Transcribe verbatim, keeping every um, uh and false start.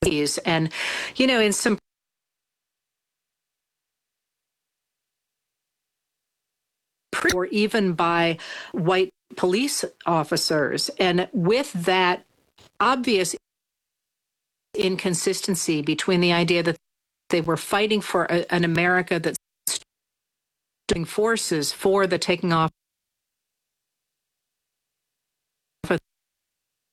and, you know, in some or even by white police officers. And with that obvious inconsistency between the idea that they were fighting for a, an America that's doing forces for the taking off